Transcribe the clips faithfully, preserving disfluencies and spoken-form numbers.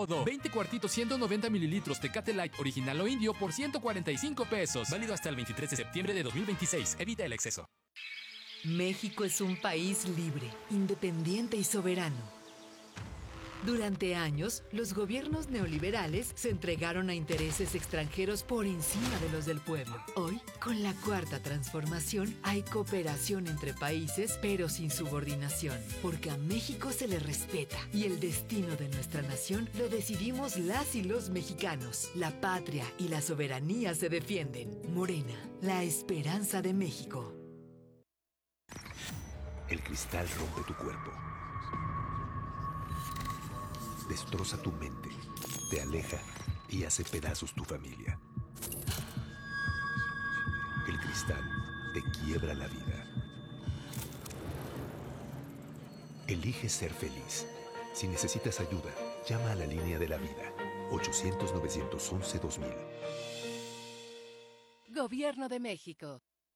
todo. veinte cuartitos ciento noventa mililitros Tecate Light original o indio por ciento cuarenta y cinco pesos. Válido hasta el veintitrés de septiembre de dos mil veintiséis. Evita el exceso. México es un país libre, independiente y soberano. Durante años, los gobiernos neoliberales se entregaron a intereses extranjeros por encima de los del pueblo. Hoy, con la Cuarta Transformación, hay cooperación entre países, pero sin subordinación, porque a México se le respeta y el destino de nuestra nación lo decidimos las y los mexicanos. La patria y la soberanía se defienden. Morena, la esperanza de México. El cristal rompe tu cuerpo. Destroza tu mente, te aleja y hace pedazos tu familia. El cristal te quiebra la vida. Elige ser feliz. Si necesitas ayuda, llama a la línea de la vida. ochocientos, novecientos once, dos mil. Gobierno de México.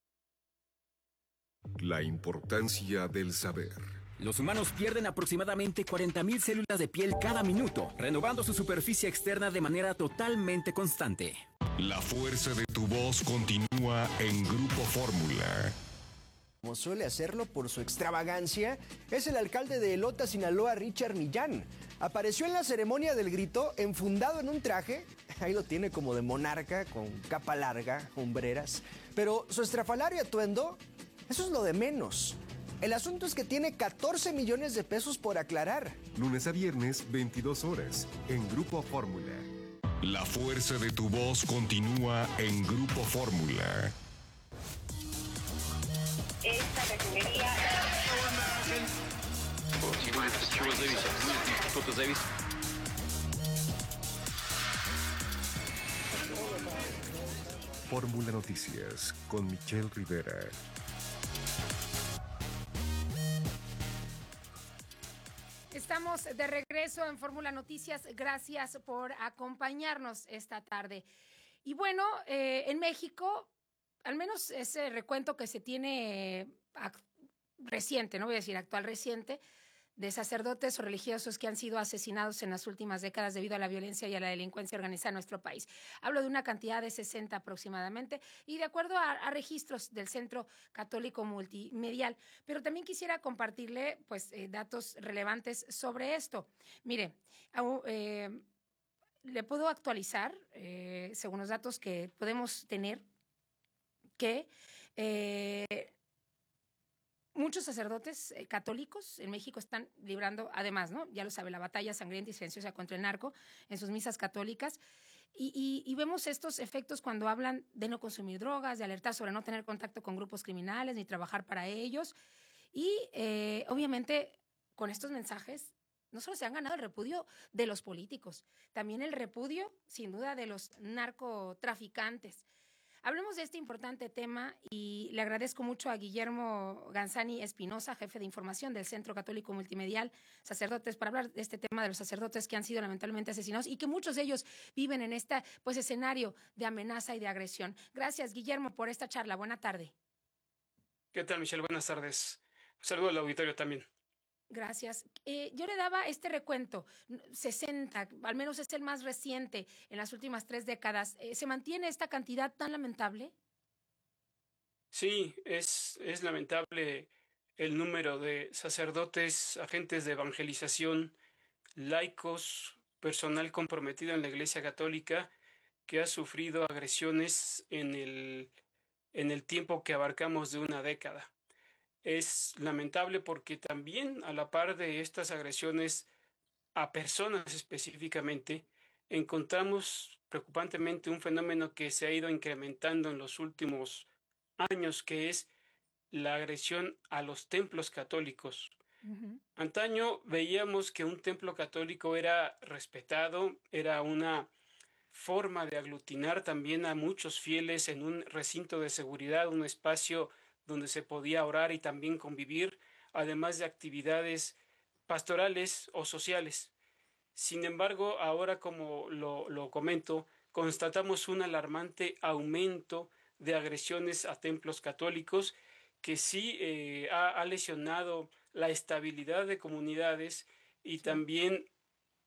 La importancia del saber. Los humanos pierden aproximadamente cuarenta mil células de piel cada minuto, renovando su superficie externa de manera totalmente constante. La fuerza de tu voz continúa en Grupo Fórmula. Como suele hacerlo por su extravagancia, es el alcalde de Elota, Sinaloa, Richard Millán. Apareció en la ceremonia del grito, enfundado en un traje, ahí lo tiene como de monarca, con capa larga, hombreras, pero su estrafalario atuendo, eso es lo de menos. El asunto es que tiene catorce millones de pesos por aclarar. Lunes a viernes, veintidós horas, en Grupo Fórmula. La fuerza de tu voz continúa en Grupo Fórmula. Esta refinería... Fórmula Noticias con Michelle Rivera. Estamos de regreso en Fórmula Noticias. Gracias por acompañarnos esta tarde. Y bueno, eh, en México, al menos ese recuento que se tiene eh, reciente, no voy a decir actual, reciente, de sacerdotes o religiosos que han sido asesinados en las últimas décadas debido a la violencia y a la delincuencia organizada en nuestro país. Hablo de una cantidad de sesenta aproximadamente y de acuerdo a, a registros del Centro Católico Multimedial. Pero también quisiera compartirle pues, eh, datos relevantes sobre esto. Mire, eh, le puedo actualizar, eh, según los datos que podemos tener, que... Eh, Muchos sacerdotes eh, católicos en México están librando, además, ¿no? Ya lo sabe, la batalla sangrienta y silenciosa contra el narco en sus misas católicas. Y, y, y vemos estos efectos cuando hablan de no consumir drogas, de alertar sobre no tener contacto con grupos criminales ni trabajar para ellos. Y eh, obviamente con estos mensajes no solo se han ganado el repudio de los políticos, también el repudio, sin duda, de los narcotraficantes. Hablemos de este importante tema y le agradezco mucho a Guillermo Ganzani Espinosa, jefe de información del Centro Católico Multimedial, sacerdotes, para hablar de este tema de los sacerdotes que han sido lamentablemente asesinados y que muchos de ellos viven en este pues, escenario de amenaza y de agresión. Gracias, Guillermo, por esta charla. Buena tarde. ¿Qué tal, Michelle? Buenas tardes. Un saludo al auditorio también. Gracias. Eh, yo le daba este recuento, sesenta, al menos es el más reciente en las últimas tres décadas. Eh, ¿Se mantiene esta cantidad tan lamentable? Sí, es, es lamentable el número de sacerdotes, agentes de evangelización, laicos, personal comprometido en la Iglesia Católica que ha sufrido agresiones en el, en el tiempo que abarcamos de una década. Es lamentable porque también a la par de estas agresiones a personas específicamente, encontramos preocupantemente un fenómeno que se ha ido incrementando en los últimos años, que es la agresión a los templos católicos. Uh-huh. Antaño veíamos que un templo católico era respetado, era una forma de aglutinar también a muchos fieles en un recinto de seguridad, un espacio donde se podía orar y también convivir, además de actividades pastorales o sociales. Sin embargo, ahora, como lo, lo comento, constatamos un alarmante aumento de agresiones a templos católicos que sí eh, ha, ha lesionado la estabilidad de comunidades y sí. también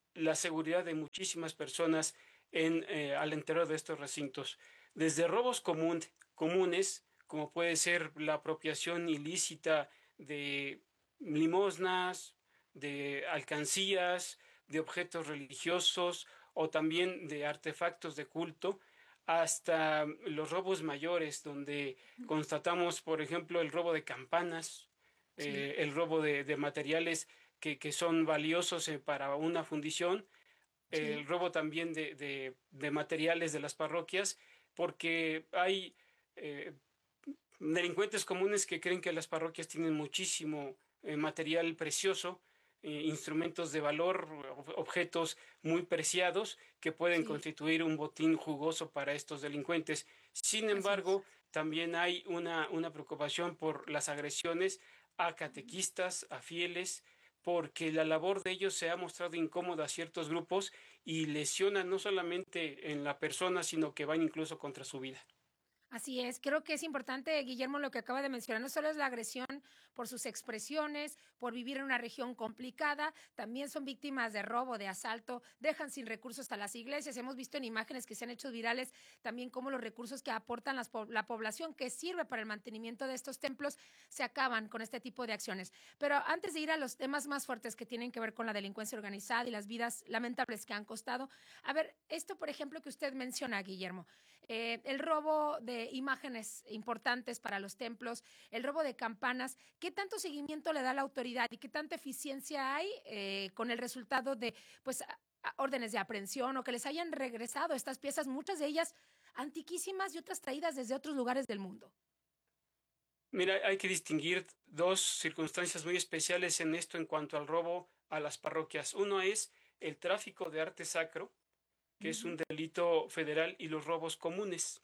la seguridad de muchísimas personas en, eh, al interior de estos recintos. Desde robos común, comunes, como puede ser la apropiación ilícita de limosnas, de alcancías, de objetos religiosos o también de artefactos de culto, hasta los robos mayores, donde constatamos, por ejemplo, el robo de campanas, sí. eh, el robo de, de materiales que, que son valiosos eh, para una fundición, sí. el robo también de, de, de materiales de las parroquias, porque hay eh, delincuentes comunes que creen que las parroquias tienen muchísimo eh, material precioso, eh, instrumentos de valor, objetos muy preciados que pueden sí. constituir un botín jugoso para estos delincuentes. Sin embargo, también hay una, una preocupación por las agresiones a catequistas, a fieles, porque la labor de ellos se ha mostrado incómoda a ciertos grupos y lesionan no solamente en la persona, sino que van incluso contra su vida. Así es, creo que es importante, Guillermo, lo que acaba de mencionar, no solo es la agresión por sus expresiones, por vivir en una región complicada, también son víctimas de robo, de asalto, dejan sin recursos a las iglesias. Hemos visto en imágenes que se han hecho virales también cómo los recursos que aportan las, la población, que sirve para el mantenimiento de estos templos, se acaban con este tipo de acciones. Pero antes de ir a los temas más fuertes que tienen que ver con la delincuencia organizada y las vidas lamentables que han costado, a ver, esto, por ejemplo, que usted menciona, Guillermo, eh, el robo de imágenes importantes para los templos, el robo de campanas, ¿qué tanto seguimiento le da la autoridad y qué tanta eficiencia hay eh, con el resultado de pues a, a órdenes de aprehensión o que les hayan regresado estas piezas, muchas de ellas antiquísimas y otras traídas desde otros lugares del mundo? Mira, hay que distinguir dos circunstancias muy especiales en esto en cuanto al robo a las parroquias. Uno es el tráfico de arte sacro, que uh-huh. es un delito federal, y los robos comunes.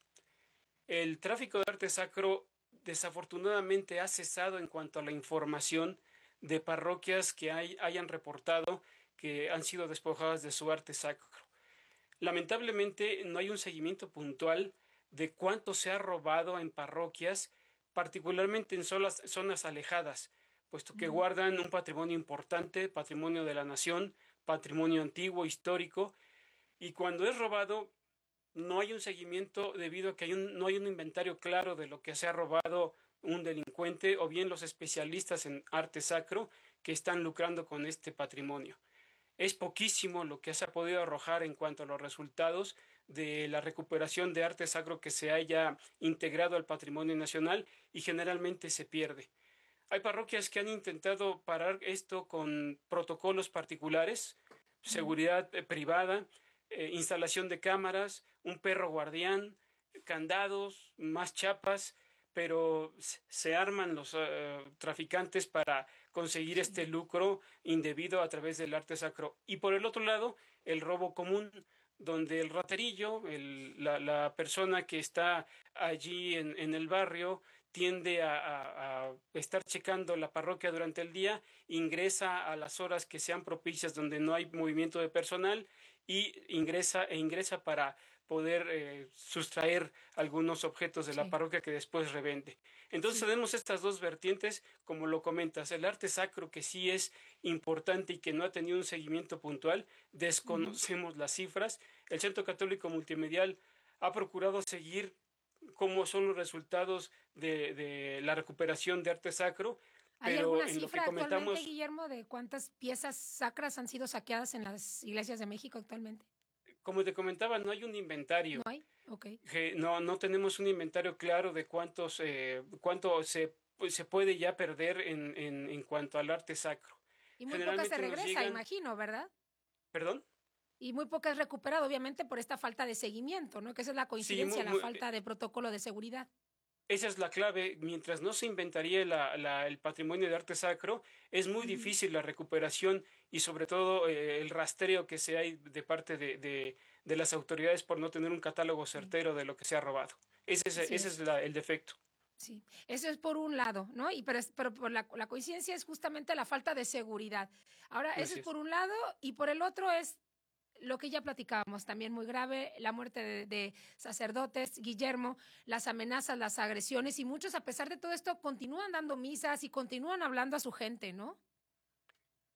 El tráfico de arte sacro desafortunadamente ha cesado en cuanto a la información de parroquias que hay, hayan reportado que han sido despojadas de su arte sacro. Lamentablemente no hay un seguimiento puntual de cuánto se ha robado en parroquias, particularmente en zonas, zonas alejadas, puesto que guardan un patrimonio importante, patrimonio de la nación, patrimonio antiguo, histórico, y cuando es robado no hay un seguimiento debido a que hay un, no hay un inventario claro de lo que se ha robado un delincuente o bien los especialistas en arte sacro que están lucrando con este patrimonio. Es poquísimo lo que se ha podido arrojar en cuanto a los resultados de la recuperación de arte sacro que se haya integrado al patrimonio nacional y generalmente se pierde. Hay parroquias que han intentado parar esto con protocolos particulares, seguridad eh, privada, eh, instalación de cámaras, un perro guardián, candados, más chapas, pero se arman los uh, traficantes para conseguir este lucro indebido a través del arte sacro. Y por el otro lado, el robo común, donde el raterillo, el, la, la persona que está allí en, en el barrio, tiende a, a, a estar checando la parroquia durante el día, ingresa a las horas que sean propicias donde no hay movimiento de personal y ingresa e ingresa para poder eh, sustraer algunos objetos de la sí. parroquia que después revende. Entonces sí. tenemos estas dos vertientes, como lo comentas, el arte sacro que sí es importante y que no ha tenido un seguimiento puntual, desconocemos uh-huh. las cifras. El Centro Católico Multimedial ha procurado seguir cómo son los resultados de, de la recuperación de arte sacro. ¿Hay pero alguna en cifra lo que comentamos, actualmente, Guillermo, de cuántas piezas sacras han sido saqueadas en las iglesias de México actualmente? Como te comentaba, no hay un inventario. ¿No hay? Okay. No, no tenemos un inventario claro de cuántos, eh, cuánto se, se puede ya perder en, en, en cuanto al arte sacro. Y muy poca se regresa, llegan... imagino, ¿verdad? ¿Perdón? Y muy poca es recuperado, obviamente, por esta falta de seguimiento, ¿no? Que esa es la coincidencia, sí, muy, muy... la falta de protocolo de seguridad. Esa es la clave. Mientras no se inventaría la, la, el patrimonio de arte sacro, es muy uh-huh. difícil la recuperación y sobre todo eh, el rastreo que se hay de parte de, de, de las autoridades por no tener un catálogo certero de lo que se ha robado. Ese es, ese es. es la, el defecto. Sí, eso es por un lado, ¿no? Y pero, pero por la, la coincidencia es justamente la falta de seguridad. Ahora, eso es, es por un lado y por el otro es lo que ya platicábamos, también muy grave, la muerte de, de sacerdotes, Guillermo, las amenazas, las agresiones, y muchos, a pesar de todo esto, continúan dando misas y continúan hablando a su gente, ¿no?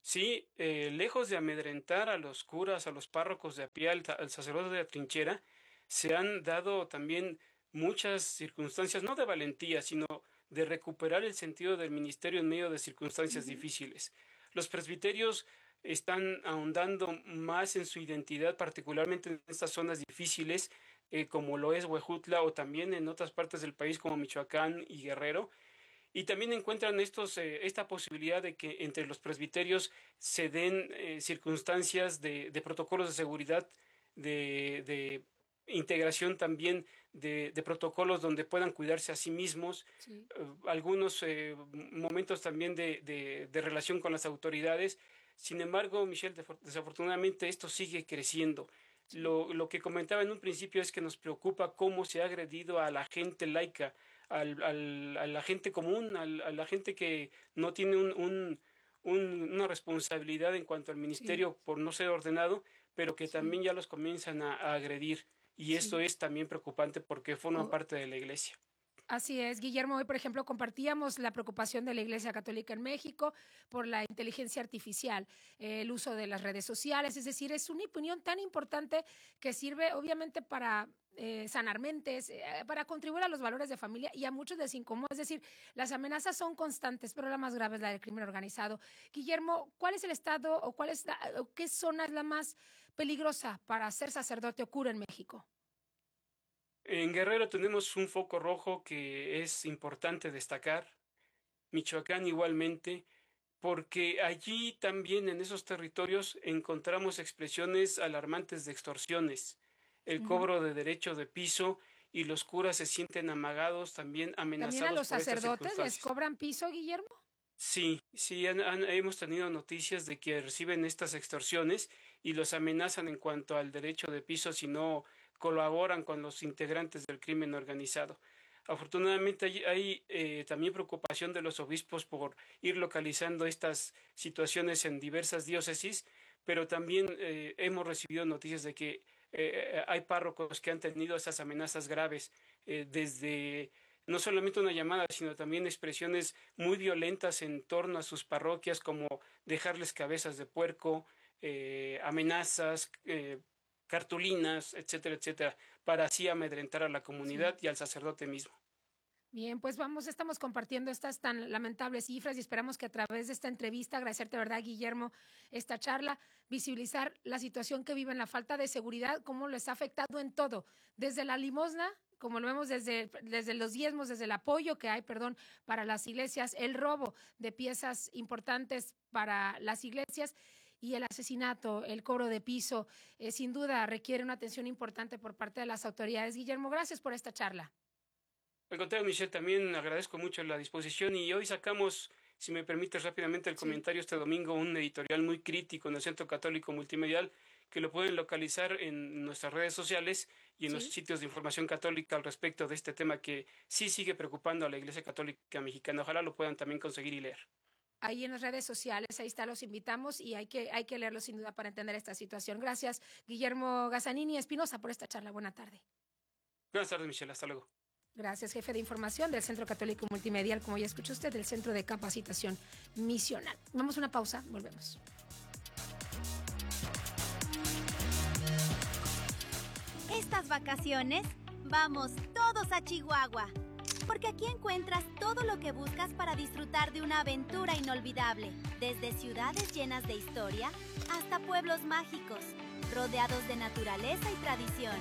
Sí, eh, lejos de amedrentar a los curas, a los párrocos de a pie, al, al sacerdote de la trinchera, se han dado también muchas circunstancias, no de valentía, sino de recuperar el sentido del ministerio en medio de circunstancias uh-huh. difíciles. Los presbiterios están ahondando más en su identidad, particularmente en estas zonas difíciles, eh, como lo es Huejutla, o también en otras partes del país como Michoacán y Guerrero. Y también encuentran estos, eh, esta posibilidad de que entre los presbiterios se den eh, circunstancias de, de protocolos de seguridad, de, de integración también de, de protocolos donde puedan cuidarse a sí mismos, sí. eh, algunos eh, momentos también de, de, de relación con las autoridades. Sin embargo, Michelle, desafortunadamente esto sigue creciendo. Sí. Lo, lo que comentaba en un principio es que nos preocupa cómo se ha agredido a la gente laica, al, al, a la gente común, al, a la gente que no tiene un, un, un, una responsabilidad en cuanto al ministerio sí. por no ser ordenado, pero que sí. también ya los comienzan a, a agredir. Y sí. esto es también preocupante porque forman oh. parte de la iglesia. Así es, Guillermo. Hoy, por ejemplo, compartíamos la preocupación de la Iglesia Católica en México por la inteligencia artificial, eh, el uso de las redes sociales. Es decir, es una opinión tan importante que sirve, obviamente, para eh, sanar mentes, eh, para contribuir a los valores de familia y a muchos les incomoda. Es decir, las amenazas son constantes, pero la más grave es la del crimen organizado. Guillermo, ¿cuál es el estado o cuál es la, o qué zona es la más peligrosa para ser sacerdote o cura en México? En Guerrero tenemos un foco rojo que es importante destacar, Michoacán igualmente, porque allí también en esos territorios encontramos expresiones alarmantes de extorsiones, el uh-huh. cobro de derecho de piso y los curas se sienten amagados, también amenazados. ¿También a los por sacerdotes les cobran piso, Guillermo? Sí, sí, han, han, hemos tenido noticias de que reciben estas extorsiones y los amenazan en cuanto al derecho de piso si no colaboran con los integrantes del crimen organizado. Afortunadamente hay, hay eh, también preocupación de los obispos por ir localizando estas situaciones en diversas diócesis, pero también eh, hemos recibido noticias de que eh, hay párrocos que han tenido esas amenazas graves eh, desde no solamente una llamada, sino también expresiones muy violentas en torno a sus parroquias, como dejarles cabezas de puerco, eh, amenazas, eh, cartulinas, etcétera, etcétera, para así amedrentar a la comunidad sí. y al sacerdote mismo. Bien, pues vamos, estamos compartiendo estas tan lamentables cifras y esperamos que a través de esta entrevista, agradecerte, ¿verdad, Guillermo, esta charla, visibilizar la situación que viven, la falta de seguridad, cómo les ha afectado en todo, desde la limosna, como lo vemos desde, desde los diezmos, desde el apoyo que hay, perdón, para las iglesias, el robo de piezas importantes para las iglesias, y el asesinato, el cobro de piso, eh, sin duda requiere una atención importante por parte de las autoridades. Guillermo, gracias por esta charla. Al contrario, Michelle, también agradezco mucho la disposición y hoy sacamos, si me permites rápidamente el sí. comentario, este domingo un editorial muy crítico en el Centro Católico Multimedial que lo pueden localizar en nuestras redes sociales y en ¿Sí? los sitios de información católica al respecto de este tema que sí sigue preocupando a la Iglesia Católica Mexicana. Ojalá lo puedan también conseguir y leer. Ahí en las redes sociales, ahí está, los invitamos y hay que, hay que leerlo sin duda para entender esta situación. Gracias, Guillermo Gazzanini Espinosa, por esta charla. Buena tarde. Buenas tardes, Michelle. Hasta luego. Gracias, jefe de información del Centro Católico Multimedial, como ya escuchó usted, del Centro de Capacitación Misional. Vamos a una pausa, volvemos. Estas vacaciones, vamos todos a Chihuahua. Porque aquí encuentras todo lo que buscas para disfrutar de una aventura inolvidable. Desde ciudades llenas de historia hasta pueblos mágicos, rodeados de naturaleza y tradición.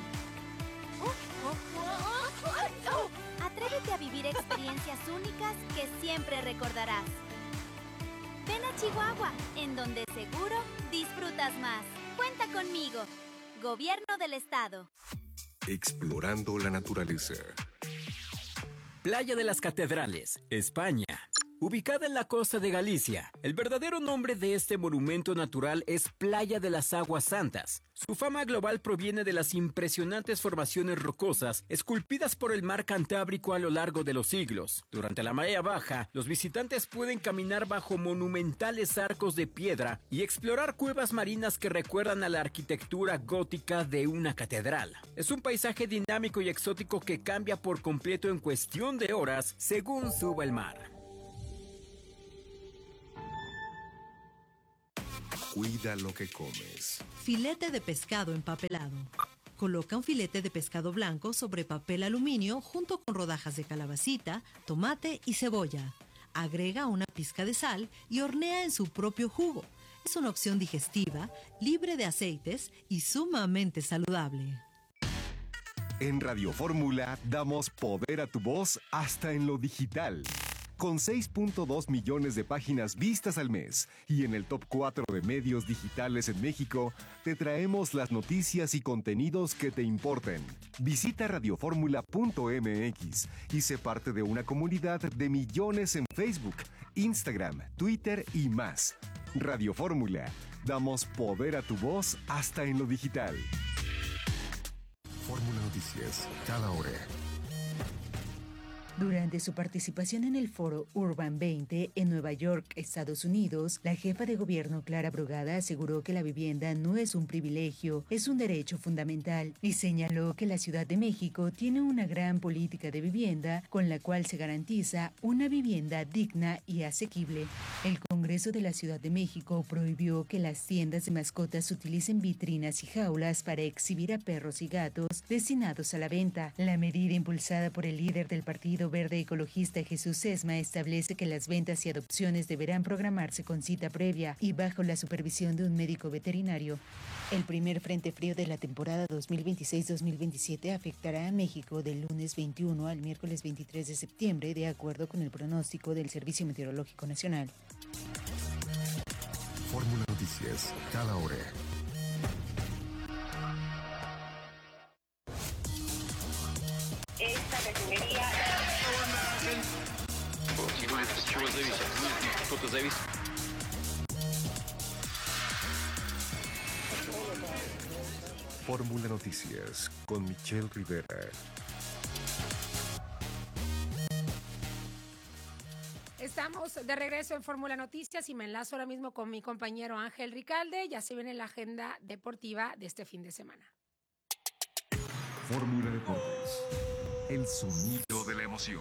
Atrévete a vivir experiencias únicas que siempre recordarás. Ven a Chihuahua, en donde seguro disfrutas más. Cuenta conmigo. Gobierno del Estado. Explorando la naturaleza. Playa de las Catedrales, España. Ubicada en la costa de Galicia, el verdadero nombre de este monumento natural es Playa de las Aguas Santas. Su fama global proviene de las impresionantes formaciones rocosas esculpidas por el mar Cantábrico a lo largo de los siglos. Durante la marea baja, los visitantes pueden caminar bajo monumentales arcos de piedra y explorar cuevas marinas que recuerdan a la arquitectura gótica de una catedral. Es un paisaje dinámico y exótico que cambia por completo en cuestión de horas según suba el mar. Cuida lo que comes. Filete de pescado empapelado. Coloca un filete de pescado blanco sobre papel aluminio junto con rodajas de calabacita, tomate y cebolla. Agrega una pizca de sal y hornea en su propio jugo. Es una opción digestiva, libre de aceites y sumamente saludable. En Radio Fórmula damos poder a tu voz hasta en lo digital. Con seis punto dos millones de páginas vistas al mes y en el top cuatro de medios digitales en México, te traemos las noticias y contenidos que te importen. Visita radioformula punto m x y sé parte de una comunidad de millones en Facebook, Instagram, Twitter y más. Radio Fórmula, damos poder a tu voz hasta en lo digital. Fórmula Noticias, cada hora. Durante su participación en el foro Urban veinte en Nueva York, Estados Unidos, la jefa de gobierno Clara Brugada aseguró que la vivienda no es un privilegio, es un derecho fundamental y señaló que la Ciudad de México tiene una gran política de vivienda con la cual se garantiza una vivienda digna y asequible. El Congreso de la Ciudad de México prohibió que las tiendas de mascotas utilicen vitrinas y jaulas para exhibir a perros y gatos destinados a la venta. La medida impulsada por el líder del partido Verde Ecologista Jesús Sesma establece que las ventas y adopciones deberán programarse con cita previa y bajo la supervisión de un médico veterinario. El primer frente frío de la temporada dos mil veintiséis dos mil veintisiete afectará a México del lunes veintiuno al miércoles veintitrés de septiembre, de acuerdo con el pronóstico del Servicio Meteorológico Nacional. Fórmula Noticias, cada hora. Esta refinería... Fórmula Noticias con Michelle Rivera. Estamos de regreso en Fórmula Noticias y me enlazo ahora mismo con mi compañero Ángel Ricalde. Ya se viene la agenda deportiva de este fin de semana. Fórmula Deportes, el sonido de la emoción.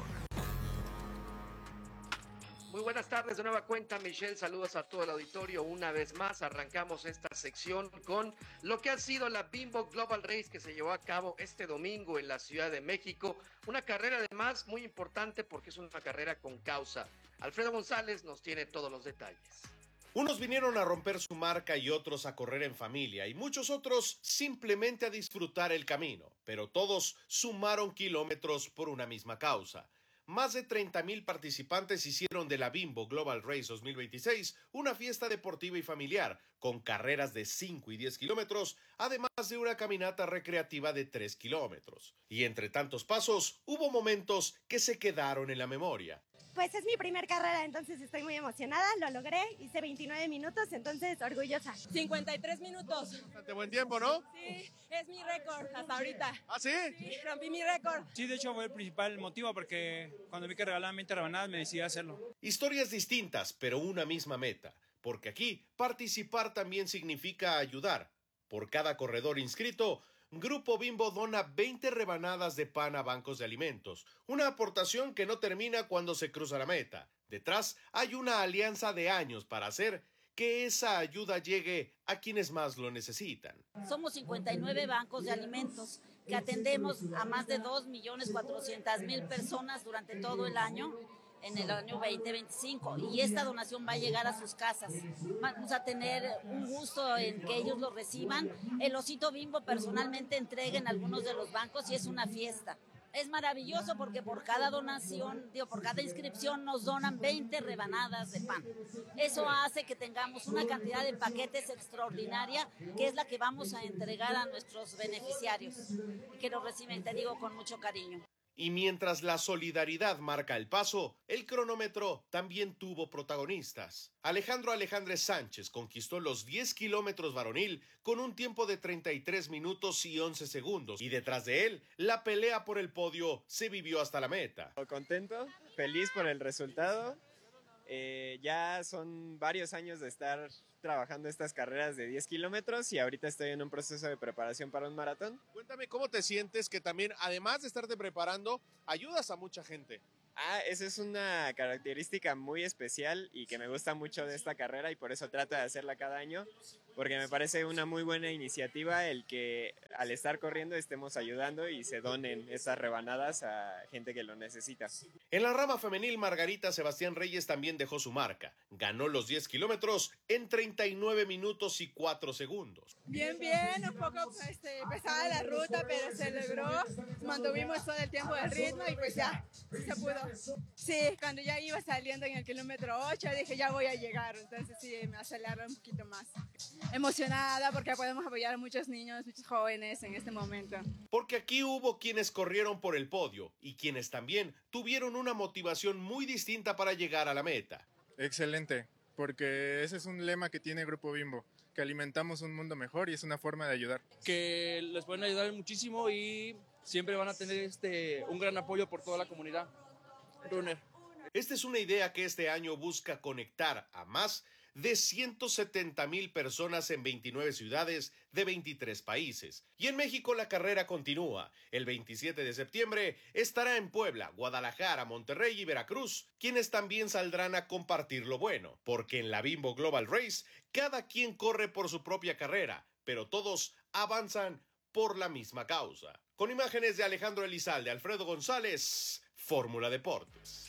Muy buenas tardes, de nueva cuenta, Michelle. Saludos a todo el auditorio. Una vez más, arrancamos esta sección con lo que ha sido la Bimbo Global Race que se llevó a cabo este domingo en la Ciudad de México. Una carrera además muy importante porque es una carrera con causa. Alfredo González nos tiene todos los detalles. Unos vinieron a romper su marca y otros a correr en familia y muchos otros simplemente a disfrutar el camino, pero todos sumaron kilómetros por una misma causa. Más de treinta mil participantes hicieron de la Bimbo Global Race dos mil veintiséis una fiesta deportiva y familiar, con carreras de cinco y diez kilómetros, además de una caminata recreativa de tres kilómetros. Y entre tantos pasos, hubo momentos que se quedaron en la memoria. Pues es mi primer carrera, entonces estoy muy emocionada, lo logré, hice veintinueve minutos, entonces orgullosa. cincuenta y tres minutos. Bastante buen tiempo, ¿no? Sí, es mi récord hasta ahorita. ¿Ah, sí? Sí, rompí mi récord. Sí, de hecho fue el principal motivo porque cuando vi que regalaban veinte rebanadas me decidí a hacerlo. Historias distintas, pero una misma meta, porque aquí participar también significa ayudar. Por cada corredor inscrito, Grupo Bimbo dona veinte rebanadas de pan a bancos de alimentos, una aportación que no termina cuando se cruza la meta. Detrás hay una alianza de años para hacer que esa ayuda llegue a quienes más lo necesitan. Somos cincuenta y nueve bancos de alimentos que atendemos a más de dos millones cuatrocientas mil personas durante todo el año, en el año veinte veinticinco, y esta donación va a llegar a sus casas. Vamos a tener un gusto en que ellos lo reciban. El osito Bimbo personalmente entrega en algunos de los bancos y es una fiesta. Es maravilloso porque por cada donación, digo, por cada inscripción nos donan veinte rebanadas de pan. Eso hace que tengamos una cantidad de paquetes extraordinaria, que es la que vamos a entregar a nuestros beneficiarios y que los reciben, te digo, con mucho cariño. Y mientras la solidaridad marca el paso, el cronómetro también tuvo protagonistas. Alejandro Alejandre Sánchez conquistó los diez kilómetros varonil con un tiempo de treinta y tres minutos y once segundos. Y detrás de él, la pelea por el podio se vivió hasta la meta. Contento, feliz por el resultado. Eh, ya son varios años de estar trabajando estas carreras de diez kilómetros y ahorita estoy en un proceso de preparación para un maratón. Cuéntame cómo te sientes que también, además de estarte preparando, ayudas a mucha gente. Ah, esa es una característica muy especial y que me gusta mucho de esta carrera y por eso trato de hacerla cada año, porque me parece una muy buena iniciativa el que al estar corriendo estemos ayudando y se donen estas rebanadas a gente que lo necesita. En la rama femenil, Margarita Sebastián Reyes también dejó su marca. Ganó los diez kilómetros en treinta y nueve minutos y cuatro segundos. Bien, bien, un poco este, pesada la ruta, pero se logró. Mantuvimos todo el tiempo del ritmo y pues ya, se pudo. Sí, cuando ya iba saliendo en el kilómetro ocho, dije ya voy a llegar, entonces sí, me aceleré un poquito más. Emocionada porque podemos apoyar a muchos niños, muchos jóvenes en este momento. Porque aquí hubo quienes corrieron por el podio y quienes también tuvieron una motivación muy distinta para llegar a la meta. Excelente, porque ese es un lema que tiene Grupo Bimbo, que alimentamos un mundo mejor y es una forma de ayudar. Que les pueden ayudar muchísimo y siempre van a tener este, un gran apoyo por toda la comunidad runner. Esta es una idea que este año busca conectar a más de ciento setenta mil personas en veintinueve ciudades de veintitrés países. Y en México la carrera continúa. El veintisiete de septiembre estará en Puebla, Guadalajara, Monterrey y Veracruz, quienes también saldrán a compartir lo bueno, porque en la Bimbo Global Race cada quien corre por su propia carrera, pero todos avanzan por la misma causa. Con imágenes de Alejandro Elizalde, Alfredo González, Fórmula Deportes.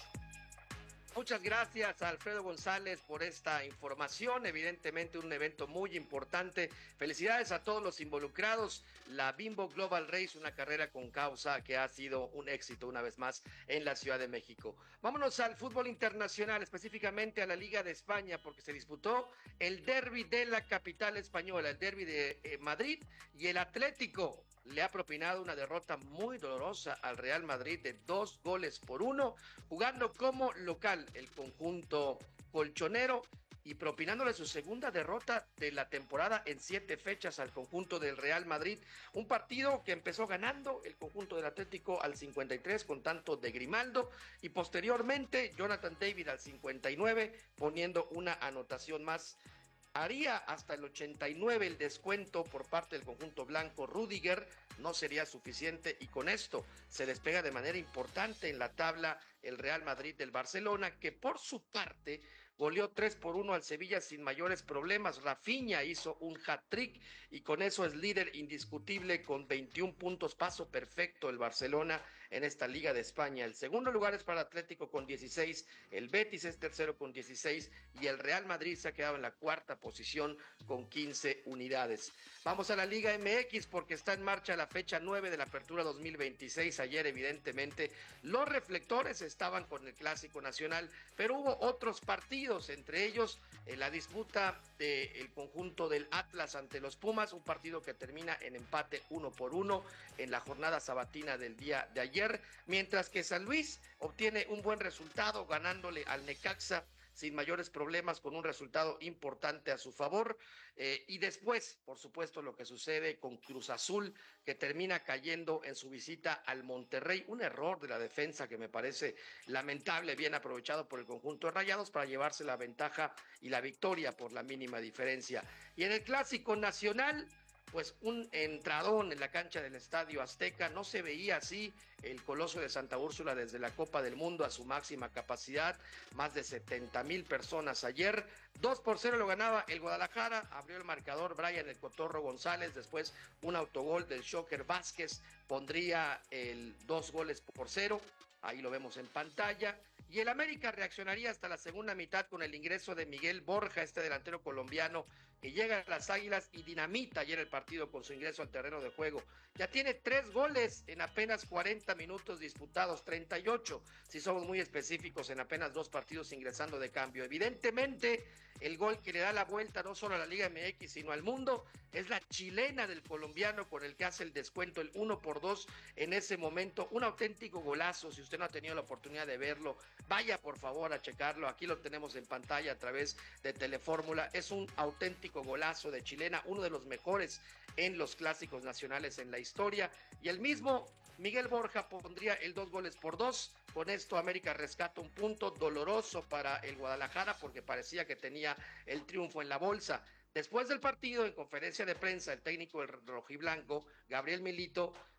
Muchas gracias a Alfredo González por esta información, evidentemente un evento muy importante. Felicidades a todos los involucrados. La Bimbo Global Race, una carrera con causa que ha sido un éxito una vez más en la Ciudad de México. Vámonos al fútbol internacional, específicamente a la Liga de España, porque se disputó el derbi de la capital española, el derbi de eh, Madrid, y el Atlético le ha propinado una derrota muy dolorosa al Real Madrid de dos goles por uno, jugando como local el conjunto colchonero y propinándole su segunda derrota de la temporada en siete fechas al conjunto del Real Madrid. Un partido que empezó ganando el conjunto del Atlético al cincuenta y tres con tanto de Grimaldo y posteriormente Jonathan David al cincuenta y nueve poniendo una anotación más. Haría hasta el ochenta y nueve el descuento por parte del conjunto blanco. Rüdiger no sería suficiente y con esto se despega de manera importante en la tabla el Real Madrid del Barcelona, que por su parte goleó tres por uno al Sevilla sin mayores problemas. Rafinha hizo un hat-trick y con eso es líder indiscutible con veintiún puntos, paso perfecto el Barcelona en esta Liga de España. El segundo lugar es para Atlético con dieciséis, el Betis es tercero con dieciséis y el Real Madrid se ha quedado en la cuarta posición con quince unidades. Vamos a la Liga M X porque está en marcha la fecha nueve de la Apertura dos mil veintiséis. Ayer evidentemente los reflectores estaban con el Clásico Nacional, pero hubo otros partidos, entre ellos en la disputa del conjunto del Atlas ante los Pumas, un partido que termina en empate uno por uno en la jornada sabatina del día de ayer, mientras que San Luis obtiene un buen resultado ganándole al Necaxa sin mayores problemas, con un resultado importante a su favor. Eh, y después, por supuesto, lo que sucede con Cruz Azul, que termina cayendo en su visita al Monterrey. Un error de la defensa que me parece lamentable, bien aprovechado por el conjunto de Rayados para llevarse la ventaja y la victoria por la mínima diferencia. Y en el Clásico Nacional, pues un entradón en la cancha del Estadio Azteca. No se veía así el Coloso de Santa Úrsula desde la Copa del Mundo a su máxima capacidad, más de setenta mil personas ayer. Dos por cero lo ganaba el Guadalajara, abrió el marcador Brian el Cotorro González, después un autogol del Shocker Vázquez pondría el dos goles por cero, ahí lo vemos en pantalla. Y el América reaccionaría hasta la segunda mitad con el ingreso de Miguel Borja, este delantero colombiano que llega a las Águilas y dinamita ayer el partido con su ingreso al terreno de juego. Ya tiene tres goles en apenas cuarenta minutos disputados, treinta y ocho, si somos muy específicos, en apenas dos partidos ingresando de cambio. Evidentemente, el gol que le da la vuelta no solo a la Liga M X, sino al mundo, es la chilena del colombiano con el que hace el descuento, el uno por dos en ese momento. Un auténtico golazo. Si usted no ha tenido la oportunidad de verlo, vaya por favor a checarlo. Aquí lo tenemos en pantalla a través de Telefórmula. Es un auténtico golazo de chilena, uno de los mejores en los clásicos nacionales en la historia. Y el mismo Miguel Borja pondría el dos goles por dos. Con esto América rescata un punto doloroso para el Guadalajara porque parecía que tenía el triunfo en la bolsa. Después del partido, en conferencia de prensa, el técnico del rojiblanco, Gabriel Milito,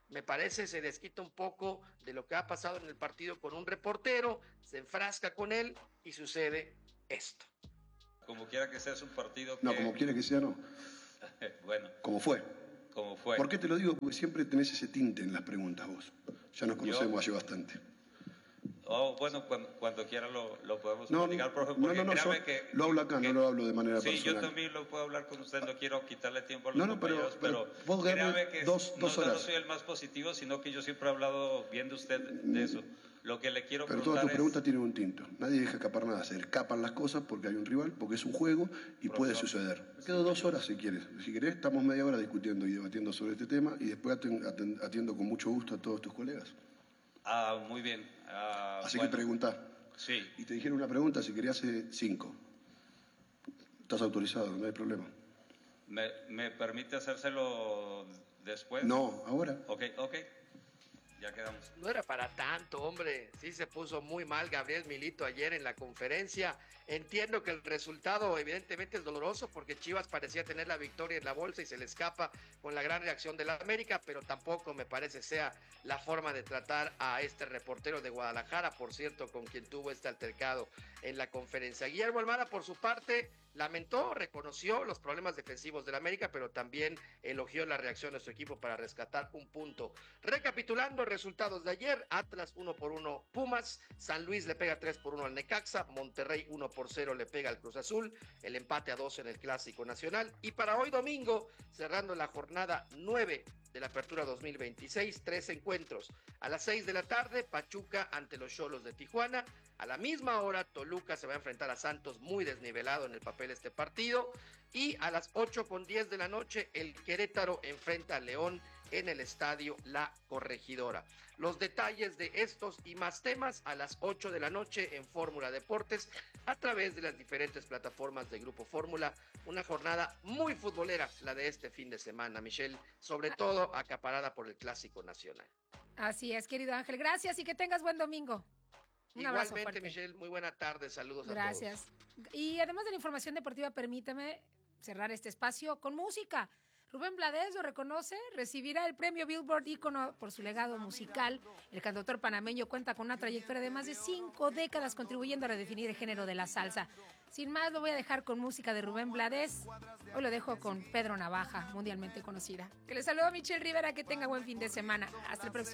me parece se desquita un poco de lo que ha pasado en el partido con un reportero, se enfrasca con él y sucede esto. Como quiera que sea, es un partido que... No, como quiera que sea, no. Bueno. Como fue. Como fue. ¿Por qué te lo digo? Porque siempre tenés ese tinte en las preguntas vos. Ya nos conocemos Yo... hace bastante. Oh, bueno, cuando, cuando quiera lo, lo podemos no, platicar, profe, no, no, no, so, que, lo hablo acá, que, no lo hablo de manera sí, personal. Sí, yo también lo puedo hablar con usted, no quiero quitarle tiempo a los no, no, compañeros, pero, pero, pero créame que dos, dos no, horas. no soy el más positivo, sino que yo siempre he hablado bien de usted de eso. Lo que le quiero pero preguntar todas tus es... preguntas tienen un tinto. Nadie deja escapar nada, se escapan las cosas porque hay un rival, porque es un juego y profesor, puede suceder. Quedo dos horas si quieres. Si querés, estamos media hora discutiendo y debatiendo sobre este tema y después atiendo con mucho gusto a todos tus colegas. Ah, muy bien. Ah, Así bueno. que preguntá. Sí. Y te dijeron una pregunta, si querías hacer cinco. Estás autorizado, no hay problema. ¿Me, me permite hacérselo después? No, ahora. Ok, ok. Ya quedamos. No era para tanto, hombre. Sí se puso muy mal Gabriel Milito ayer en la conferencia. Entiendo que el resultado evidentemente es doloroso porque Chivas parecía tener la victoria en la bolsa y se le escapa con la gran reacción de la América, pero tampoco me parece sea la forma de tratar a este reportero de Guadalajara, por cierto, con quien tuvo este altercado en la conferencia. Guillermo Almada, por su parte, lamentó, reconoció los problemas defensivos del América, pero también elogió la reacción de su equipo para rescatar un punto. Recapitulando resultados de ayer: Atlas uno por uno Pumas, San Luis le pega tres por uno al Necaxa, Monterrey uno por cero le pega al Cruz Azul, el empate a dos en el Clásico Nacional. Y para hoy domingo, cerrando la jornada nueve de la Apertura dos mil veintiséis, tres encuentros. A las seis de la tarde, Pachuca ante los Xolos de Tijuana. A la misma hora, Toluca se va a enfrentar a Santos, muy desnivelado en el papel este partido. Y a las ocho con diez de la noche, el Querétaro enfrenta a León en el estadio La Corregidora. Los detalles de estos y más temas a las ocho de la noche en Fórmula Deportes, a través de las diferentes plataformas de Grupo Fórmula. Una jornada muy futbolera, la de este fin de semana, Michelle, sobre todo acaparada por el Clásico Nacional. Así es, querido Ángel. Gracias y que tengas buen domingo. Un abrazo Igualmente, fuerte. Michelle, muy buena tarde, saludos Gracias. a todos. Gracias. Y además de la información deportiva, permíteme cerrar este espacio con música. Rubén Blades lo reconoce, recibirá el premio Billboard ícono por su legado musical. El cantautor panameño cuenta con una trayectoria de más de cinco décadas contribuyendo a redefinir el género de la salsa. Sin más, lo voy a dejar con música de Rubén Blades. Hoy lo dejo con Pedro Navaja, mundialmente conocida. Que les saludo a Michelle Rivera, que tenga buen fin de semana. Hasta el próximo.